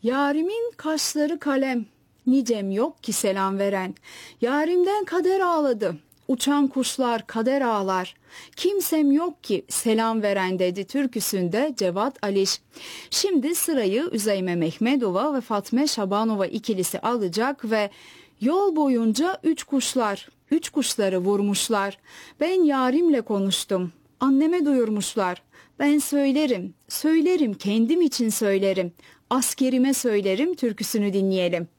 Yarimin kaşları kalem, nicem yok ki selam veren. Yarimden kader ağladı, uçan kuşlar kader ağlar. Kimsem yok ki selam veren dedi türküsünde Cevat Aliş. Şimdi sırayı Üzeyme Mehmedova ve Fatme Şabanova ikilisi alacak ve yol boyunca üç kuşları vurmuşlar. Ben yarimle konuştum, anneme duyurmuşlar. Ben söylerim, söylerim kendim için söylerim. Askerime söylerim türküsünü dinleyelim.